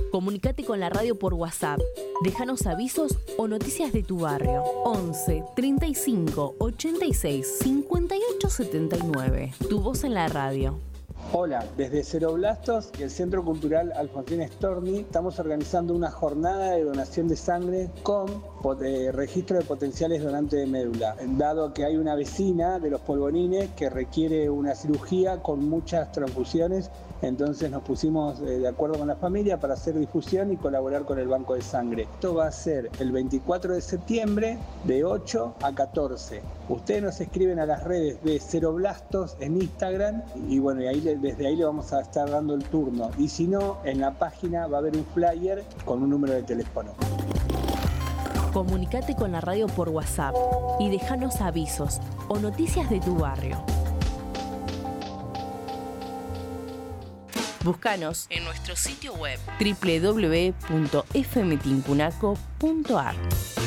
Comunicate con la radio por WhatsApp. Déjanos avisos o noticias de tu barrio. 11 35 86 58 79. Tu voz en la radio. Hola, desde Ceroblastos y el Centro Cultural Alfonsín Storni estamos organizando una jornada de donación de sangre con registro de potenciales donantes de médula, dado que hay una vecina de Los Polvorines que requiere una cirugía con muchas transfusiones. Entonces nos pusimos de acuerdo con la familia para hacer difusión y colaborar con el Banco de Sangre. Esto va a ser el 24 de septiembre de 8 a 14. Ustedes nos escriben a las redes de Ceroblastos en Instagram y bueno, desde ahí le vamos a estar dando el turno. Y si no, en la página va a haber un flyer con un número de teléfono. Comunicate con la radio por WhatsApp y déjanos avisos o noticias de tu barrio. Búscanos en nuestro sitio web www.fmtincunaco.ar.